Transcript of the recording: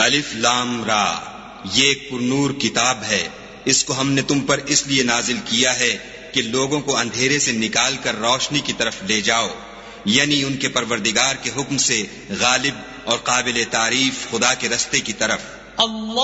अलिफ लाम रा, ये एक पुरनूर किताब है। इसको हमने तुम पर इसलिए नाजिल किया है कि लोगों को अंधेरे से निकाल कर रोशनी की तरफ ले जाओ, यानी उनके परवरदिगार के हुक्म से गालिब और काबिल तारीफ खुदा के रस्ते की तरफ।